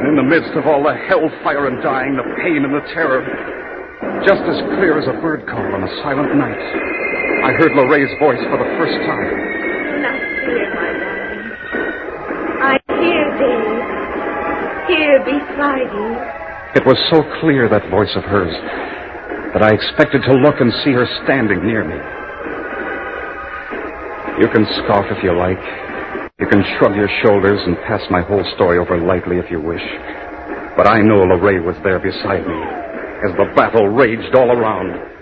In the midst of all the hellfire and dying, the pain and the terror, just as clear as a bird call on a silent night, I heard Lorraine's voice for the first time. Do not fear, my darling. I'm here, Dave. Here beside you. It was so clear, that voice of hers, that I expected to look and see her standing near me. You can scoff if you like. You can shrug your shoulders and pass my whole story over lightly if you wish. But I know Lorraine was there beside me as the battle raged all around.